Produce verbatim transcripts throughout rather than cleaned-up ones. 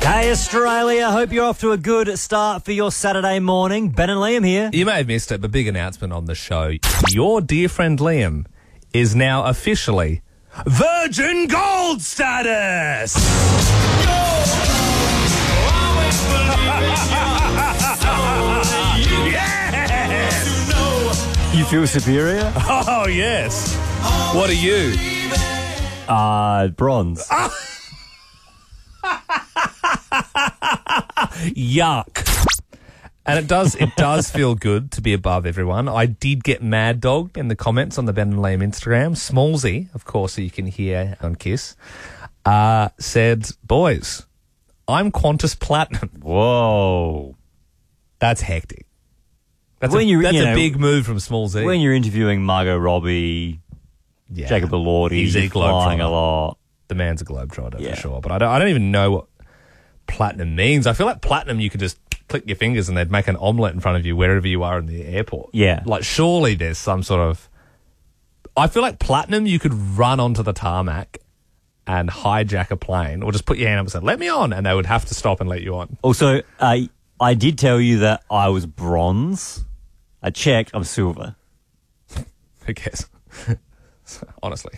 Hey Australia, hope you're off to a good start for your Saturday morning. Ben and Liam here. You may have missed it, but big announcement on the show. Your dear friend Liam is now officially Virgin Gold status! Yes! You feel superior? Oh, yes. What are you? Uh, bronze. Yuck. And it does it does feel good to be above everyone. I did get mad dogged in the comments on the Ben and Liam Instagram. Smallsy, of course, who you can hear on Kiss, uh, said, boys, I'm Qantas Platinum. Whoa. That's hectic. That's, When a, you- that's you a know, big move from Smallsy. When you're interviewing Margot Robbie, yeah. Jacob Elordi, He's a you're flying globetrotter. a lot. The man's a globetrotter Yeah. for sure. But I don't, I don't even know what platinum means. I feel like platinum, you could just click your fingers and they'd make an omelette in front of you wherever you are in the airport. Yeah. Like, surely there's some sort of... I feel like platinum, you could run onto the tarmac and hijack a plane or just put your hand up and say, let me on, and they would have to stop and let you on. Also, uh, I did tell you that I was bronze. I checked, I'm silver. Who cares? Honestly.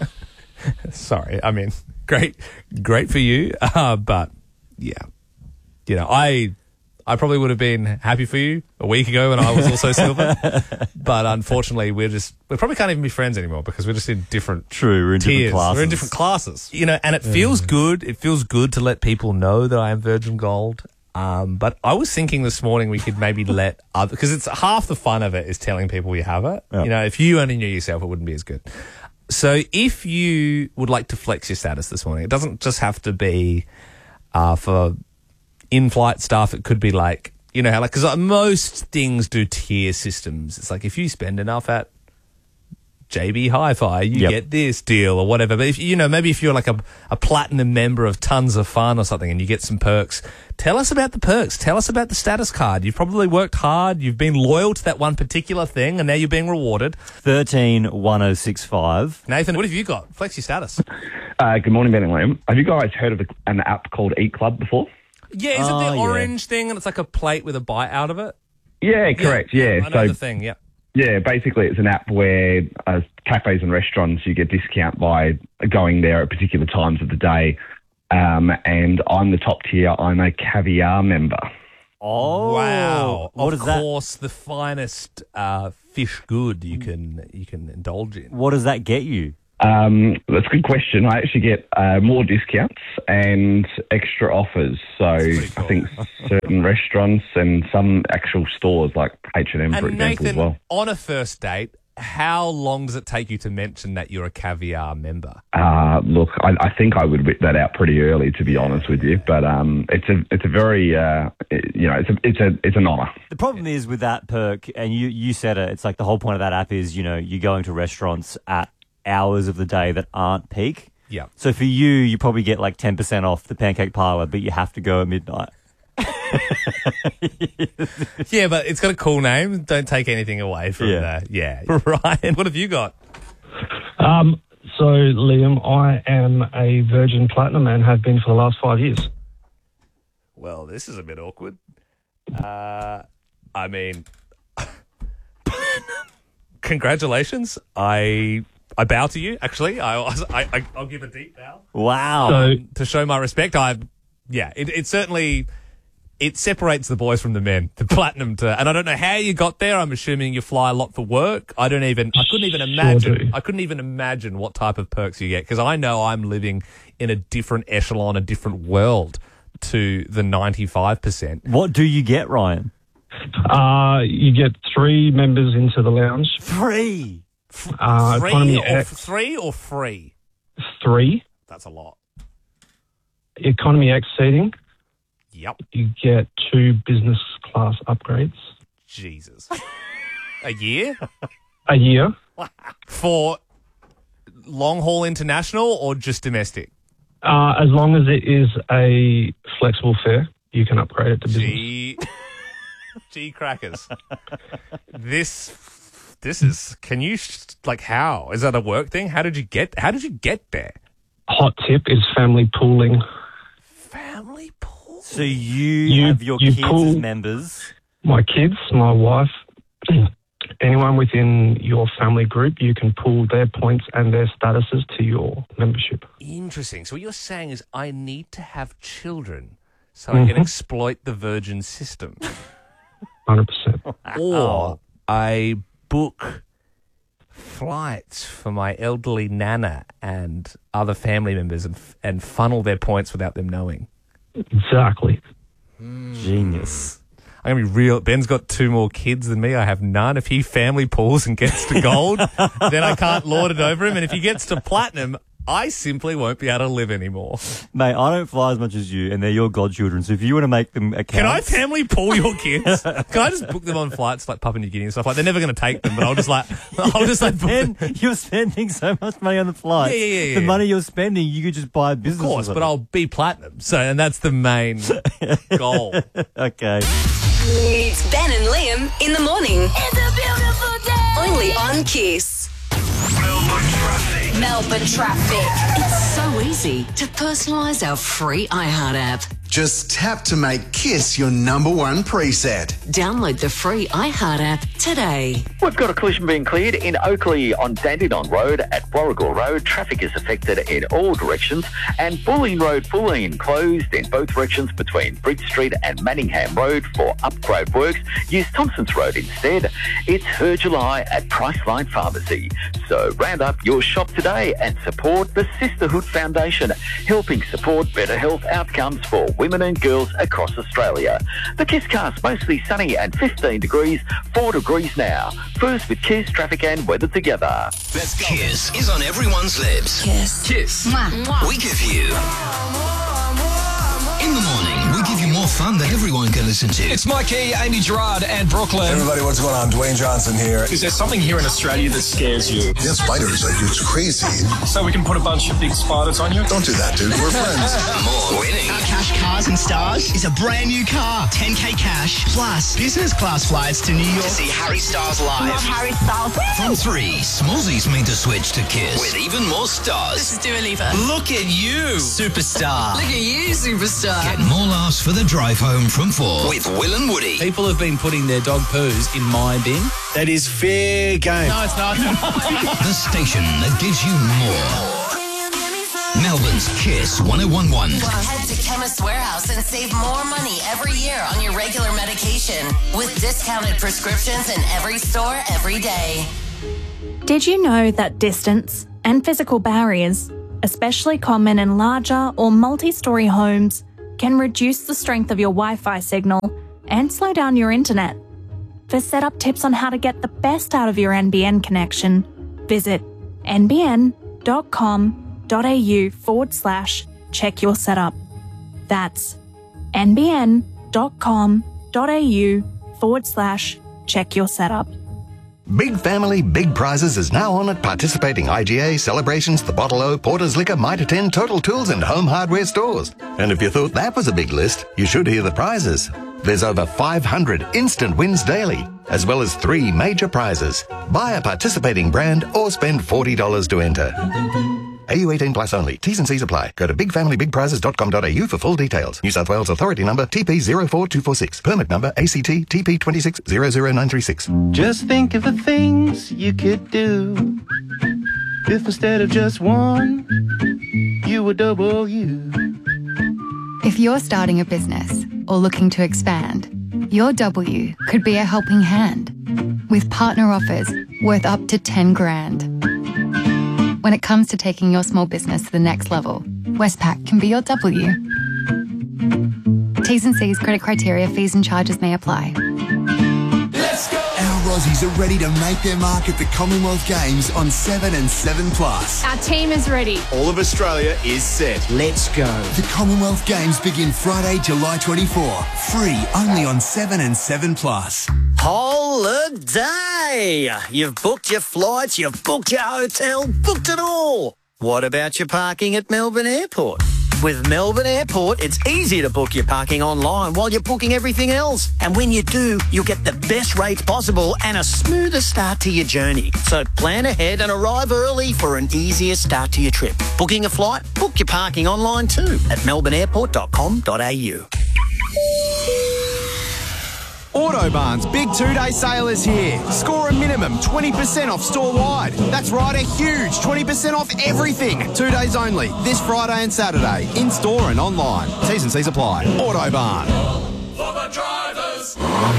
Sorry. I mean, great, great for you. Uh, but, yeah. You know, I... I probably would have been happy for you a week ago when I was also silver. But unfortunately, we're just, we probably can't even be friends anymore because we're just in different True, we're in different tiers. classes. We're in different classes. You know, and it feels good. It feels good to let people know that I am Virgin Gold. Um, but I was thinking this morning we could maybe let other, because it's half the fun of it is telling people you have it. Yep. You know, if you only knew yourself, it wouldn't be as good. So if you would like to flex your status this morning, it doesn't just have to be uh, for in-flight stuff. It could be like, you know how, like, because like most things do tier systems. It's like if you spend enough at J B Hi-Fi, you Yep. get this deal or whatever. But if you know, maybe if you're like a, a platinum member of Tons of Fun or something and you get some perks, tell us about the perks. Tell us about the status card. You've probably worked hard. You've been loyal to that one particular thing and now you're being rewarded. thirteen one oh six five. Nathan, what have you got? Flex your status. Uh, good morning, Ben and Liam. Have you guys heard of an app called Eat Club before? Yeah, is it Oh, the yeah. orange thing and it's like a plate with a bite out of it? Yeah, correct. Yeah. I know So, the thing, yeah. yeah, basically it's an app where uh, cafes and restaurants, you get discount by going there at particular times of the day. Um, and I'm the top tier. I'm a caviar member. Oh. Wow. What of is that? course, the finest uh, fish good you can you can indulge in. What does that get you? Um, that's a good question. I actually get uh, more discounts and extra offers. So pretty cool. I think certain restaurants and some actual stores like H and M, for And example, Nathan, as well. on a first date, how long does it take you to mention that you're a caviar member? Uh, look, I, I think I would whip that out pretty early, to be honest with you. But um, it's a it's a very uh, it- you know it's a it's a it's an honour. The problem is with that perk, and you, you said it, it's like the whole point of that app is, you know, you're going to restaurants at hours of the day that aren't peak. Yeah. So for you, you probably get like ten percent off the Pancake Parlour, but you have to go at midnight. Yeah, but it's got a cool name. Don't take anything away from Yeah. that. Yeah. Ryan, what have you got? Um, so, Liam, I am a Virgin Platinum and have been for the last five years. Well, this is a bit awkward. Uh, I mean, congratulations. I I bow to you. Actually, I, I, I I'll give a deep bow Wow. So, to show my respect. I yeah, it, it certainly it separates the boys from the men. The platinum to, and I don't know how you got there. I'm assuming you fly a lot for work. I don't even. I couldn't even Sure imagine. do. I couldn't even imagine what type of perks you get because I know I'm living in a different echelon, a different world to the ninety-five percent. What do you get, Ryan? uh, you get three members into the lounge. Free. Uh, Three economy or X, three or free? three. That's a lot. Economy X seating. Yep. You get two business class upgrades Jesus. A year a year. for long haul international or just domestic? Uh, as long as it is a flexible fare, you can upgrade it to business. G, G crackers. This, this is. Can you sh- like how is that a work thing? How did you get? How did you get there? Hot tip is family pooling. Family pool. So you, You- have your you kids pull- as members. My kids, my wife, anyone within your family group, you can pull their points and their statuses to your membership. Interesting. So what you're saying is I need to have children so I can exploit the Virgin system. one hundred percent. Or I book flights for my elderly nana and other family members and, and funnel their points without them knowing. Exactly. Genius. I'm going to be real. Ben's got two more kids than me. I have none. If he family pools and gets to gold, then I can't lord it over him. And if he gets to platinum, I simply won't be able to live anymore. Mate, I don't fly as much as you, and they're your godchildren, so if you want to make them accounts... Can I family pool your kids? Can I just book them on flights like Papua New Guinea and stuff like they're never going to take them, but I'll just like, I'll just like, book Then them. you're spending so much money on the flight. Yeah, yeah, yeah, The yeah. money you're spending, you could just buy a business. Of course, or but something. I'll be platinum. So, and that's the main goal. Okay. It's Ben and Liam in the morning. It's a beautiful day. Only on Kiss. Melbourne traffic. Melbourne traffic. It's so easy to personalise our free iHeart app. Just tap to make Kiss your number one preset. Download the free iHeart app today. We've got a collision being cleared in Oakley on Dandenong Road at Warragul Road. Traffic is affected in all directions. And Bulleen Road, Bulleen, closed in both directions between Bridge Street and Manningham Road for upgrade works. Use Thompson's Road instead. It's Her July at Priceline Pharmacy. So round up your shop today and support the Sisterhood Foundation, helping support better health outcomes for women and girls across Australia. The Kisscast, mostly sunny and fifteen degrees, four degrees now. First with Kiss, traffic and weather together. Let's go. Kiss is on everyone's lips. Kiss. Kiss. Mwah. We give you... In the morning, we give you more fun that everyone can listen to. It's Mikey, Amy Gerard, and Brooklyn. Everybody, what's going on? Dwayne Johnson here. Is there something here in Australia that scares you? Yeah, spiders. Like, it's crazy. So we can put a bunch of big spiders on you? Don't do that, dude. We're friends. More winning. Cash Cars and Stars is a brand new car. ten K cash plus business class flights to New York to see Harry Styles live. Harry Styles. From three, Smallsy's made the switch to Kiss with even more stars. This is Dua Lipa. Look at you, superstar. Look at you, superstar. Get more laughs for the drive home from four with Will and Woody. People have been putting their dog poos in my bin. That is fair game. No, it's not. The station that gives you more. Melbourne's Kiss one oh one one. Head to Chemist Warehouse and save more money every year on your regular medication with discounted prescriptions in every store every day. Did you know that distance and physical barriers, especially common in larger or multi-storey homes, can reduce the strength of your Wi-Fi signal and slow down your internet? For setup tips on how to get the best out of your N B N connection, visit nbn.com.au forward slash check your setup. That's nbn.com.au forward slash check your setup. Big Family, Big Prizes is now on at participating I G A, Celebrations, The Bottle O, Porter's Liquor, Mitre ten, Total Tools and Home Hardware stores. And if you thought that was a big list, you should hear the prizes. There's over five hundred instant wins daily, as well as three major prizes. Buy a participating brand or spend forty dollars to enter. A U eighteen plus only. T's and C's apply. Go to big family big prizes dot com dot a u for full details. New South Wales Authority number T P zero four two four six. Permit number A C T T P two six zero zero nine three six. Just think of the things you could do if instead of just one, you were double you. If you're starting a business or looking to expand, your W could be a helping hand with partner offers worth up to ten grand. When it comes to taking your small business to the next level, Westpac can be your W. T's and C's, credit criteria, fees and charges may apply. Let's go! Our Aussies are ready to make their mark at the Commonwealth Games on seven and seven plus. Our team is ready. All of Australia is set. Let's go. The Commonwealth Games begin Friday, July twenty-fourth. Free only on seven and seven plus. Holiday! You've booked your flights, you've booked your hotel, booked it all. What about your parking at Melbourne Airport? With Melbourne Airport, it's easy to book your parking online while you're booking everything else. And when you do, you'll get the best rates possible and a smoother start to your journey. So plan ahead and arrive early for an easier start to your trip. Booking a flight? Book your parking online too at melbourne airport dot com dot a u. Autobarn's big two-day sale is here. Score a minimum twenty percent off store-wide. That's right, a huge twenty percent off everything. Two days only, this Friday and Saturday, in-store and online. T's and C's apply. Autobarn. For the drivers.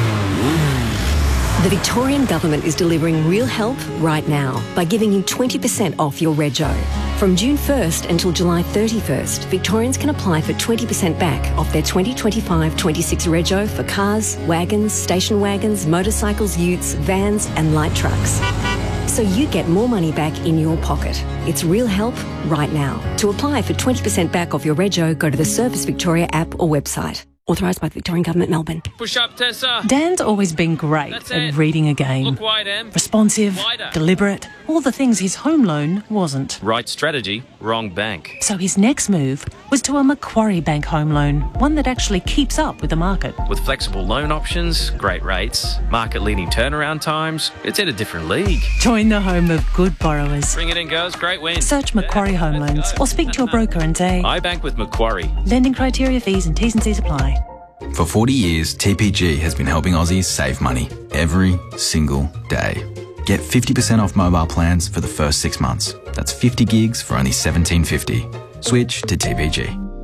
The Victorian Government is delivering real help right now by giving you twenty percent off your rego. From June first until July thirty-first, Victorians can apply for twenty percent back off their twenty twenty-five twenty-six rego for cars, wagons, station wagons, motorcycles, utes, vans and light trucks. So you get more money back in your pocket. It's real help right now. To apply for twenty percent back off your rego, go to the Service Victoria app or website. Authorised by the Victorian Government, Melbourne. Push up, Tessa. Dan's always been great That's at it. reading a game. Look wide, Em. Responsive, Wider. deliberate, all the things his home loan wasn't. Right strategy, wrong bank. So his next move was to a Macquarie Bank home loan, one that actually keeps up with the market. With flexible loan options, great rates, market-leading turnaround times, it's in a different league. Join the home of good borrowers. Bring it in, girls. Great win. Search Macquarie Home Loans or speak to your broker and say, I bank with Macquarie. lending criteria, fees and T's and C's apply. For forty years, T P G has been helping Aussies save money every single day. Get fifty percent off mobile plans for the first six months. That's fifty gigs for only seventeen fifty. Switch to T P G.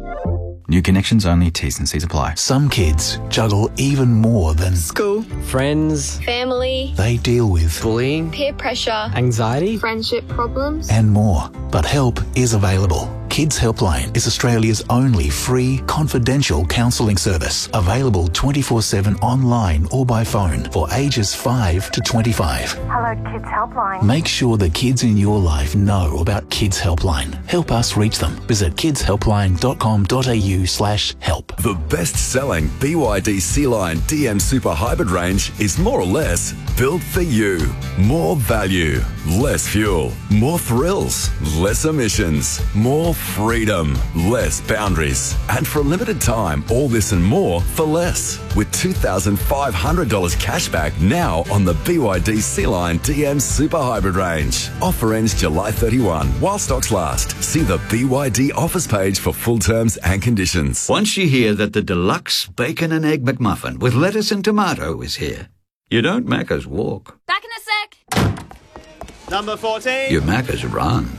New connections only, T's and C's apply. Some kids juggle even more than school, friends, family. They deal with bullying, peer pressure, anxiety, friendship problems, and more. But help is available. Kids Helpline is Australia's only free, confidential counselling service. Available twenty-four seven online or by phone for ages five to twenty-five. Hello, Kids Helpline. Make sure the kids in your life know about Kids Helpline. Help us reach them. Visit kidshelpline.com.au slash help. The best-selling B Y D C-Line D M Super Hybrid range is more or less built for you. More value, less fuel, more thrills, less emissions, more freedom, less boundaries. And for a limited time, all this and more for less. With two thousand five hundred dollars cash back now on the B Y D C-Line D M Super Hybrid range. Offer ends July thirty-first while stocks last. See the B Y D offers page for full terms and conditions. Once you hear that the deluxe bacon and egg McMuffin with lettuce and tomato is here, you don't Macca's walk. Back in a sec. Number fourteen. You Macca's run.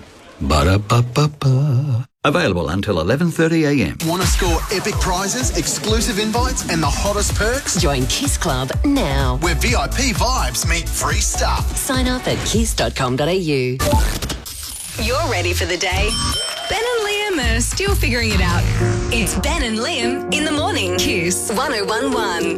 Ba-da-ba-ba-ba. Available until eleven thirty a m. Want to score epic prizes, exclusive invites, and the hottest perks? Join Kiss Club now. Where V I P vibes meet free stuff. Sign up at kiss dot com dot a u. You're ready for the day. Ben and Liam are still figuring it out. It's Ben and Liam in the morning. Kiss one oh one one.